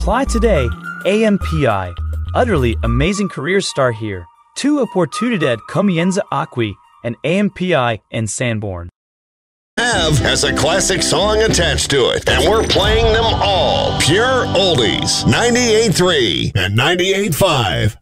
Apply today. AMPI. Utterly amazing careers start here. Tu oportunidad comienza aquí and AMPI in Sanborn. Has a classic song attached to it, and we're playing them all. Pure oldies. 98.3 and 98.5.